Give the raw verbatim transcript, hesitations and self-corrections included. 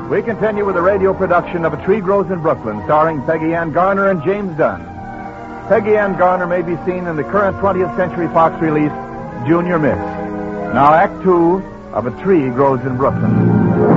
We continue with a radio production of A Tree Grows in Brooklyn, starring Peggy Ann Garner and James Dunn. Peggy Ann Garner may be seen in the current twentieth Century Fox release, Junior Miss. Now, Act Two of A Tree Grows in Brooklyn.